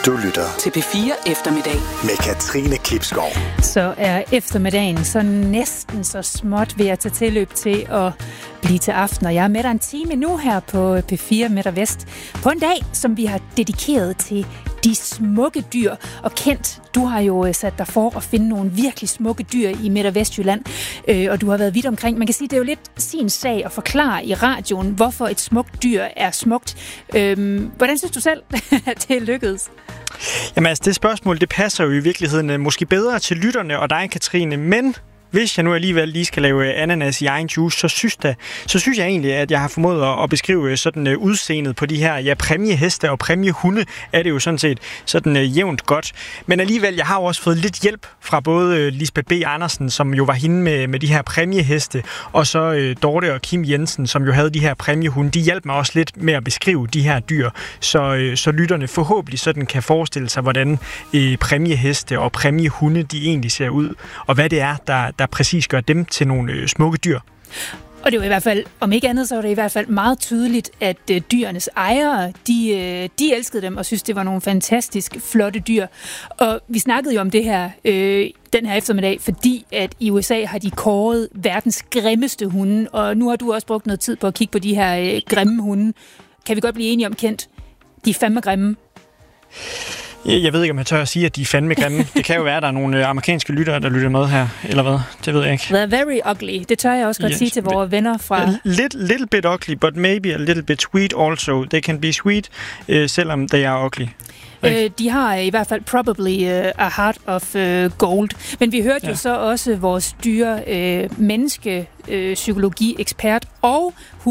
Du lytter til P4 Eftermiddag med Katrine Klipskov. Så er eftermiddagen så næsten så småt ved at tage tilløb til at blive til aften. Og jeg er med dig en time nu her på P4 Midt og Vest. På en dag, som vi har dedikeret til de smukke dyr. Og Kent, du har jo sat dig for at finde nogle virkelig smukke dyr i Midt- og Vestjylland. Og du har været vidt omkring. Man kan sige, det er jo lidt sin sag at forklare i radioen, hvorfor et smukt dyr er smukt. Hvordan synes du selv, at det lykkedes? Jamen altså, det spørgsmål, det passer jo i virkeligheden måske bedre til lytterne og dig, Katrine, men hvis jeg nu alligevel lige skal lave ananas i egen juice, så synes jeg egentlig, at jeg har formået at beskrive sådan udseendet på de her præmieheste og præmiehunde, er det jo sådan set sådan jævnt godt. Men alligevel, jeg har jo også fået lidt hjælp fra både Lisbeth B. Andersen, som jo var hende med de her præmieheste, og så Dorte og Kim Jensen, som jo havde de her præmiehunde. De hjalp mig også lidt med at beskrive de her dyr, så lytterne forhåbentlig sådan kan forestille sig, hvordan præmieheste og præmiehunde de egentlig ser ud, og hvad det er, der præcis gør dem til nogle smukke dyr. Og det var i hvert fald, om ikke andet, så var det i hvert fald meget tydeligt, at dyrenes ejere, de elskede dem og synes, det var nogle fantastisk flotte dyr. Og vi snakkede jo om det her den her eftermiddag, fordi at i USA har de kåret verdens grimmeste hunde, og nu har du også brugt noget tid på at kigge på de her grimme hunde. Kan vi godt blive enige om, Kent? De er fandme grimme. Jeg ved ikke, om jeg tør at sige, at de er fandme grimme. Det kan jo være, at der er nogle amerikanske lyttere, der lytter med her, eller hvad? Det ved jeg ikke. They're very ugly. Det tør jeg også godt sige til vores venner fra... Little bit ugly, but maybe a little bit sweet also. They can be sweet, selvom they are ugly. De har i hvert fald probably a heart of gold. Men vi hørte jo så også vores dyre menneskepsykologi-ekspert og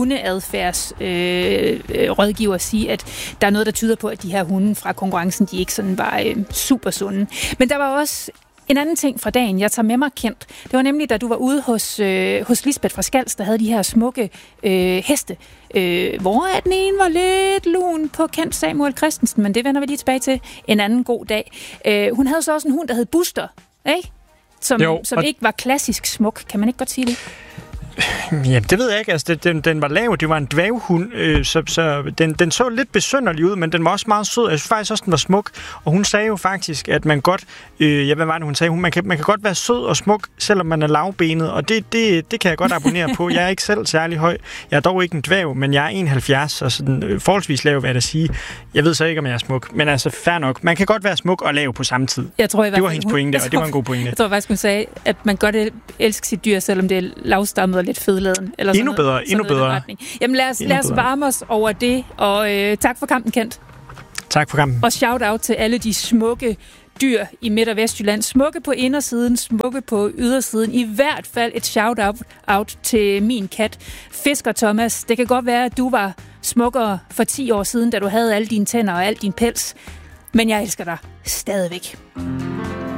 hundeadfærdsrådgiver sige, at der er noget, der tyder på, at de her hunde fra konkurrencen, de ikke sådan var super sunde. Men der var også en anden ting fra dagen, jeg tager med mig, Kent. Det var nemlig, da du var ude hos Lisbeth fra Skals, der havde de her smukke heste. Hvor den ene var lidt lun på Kent Samuel Christensen, men det vender vi lige tilbage til en anden god dag. Hun havde så også en hund, der hed Buster, ikke? Som ikke var klassisk smuk. Kan man ikke godt sige det? Ja, det ved jeg ikke. Altså, den var lav. Det var en dværghund, så den så lidt besynderlig ud, men den var også meget sød. Jeg synes faktisk også, den var smuk. Og hun sagde jo faktisk, at man godt... hvad var det, hun sagde? Man kan godt være sød og smuk, selvom man er lavbenet, og det kan jeg godt abonnere på. Jeg er ikke selv særlig høj. Jeg er dog ikke en dværg, men jeg er 71, og sådan forholdsvis lav, hvad jeg da sige. Jeg ved så ikke, om jeg er smuk, men altså fair nok. Man kan godt være smuk og lav på samme tid. Det var hendes pointe, og det var en god pointe. Jeg tror faktisk, hun sagde, at man godt elsker sit dyr, selvom det er lavstammet og lidt fedladen. Eller endnu bedre. Jamen lad os varme os over det, og tak for kampen, Kent. Tak for kampen. Og shout-out til alle de smukke dyr i Midt- og Vestjylland. Smukke på indersiden, smukke på ydersiden. I hvert fald et shout-out til min kat, Fisker Thomas. Det kan godt være, at du var smukkere for 10 år siden, da du havde alle dine tænder og al din pels. Men jeg elsker dig stadigvæk.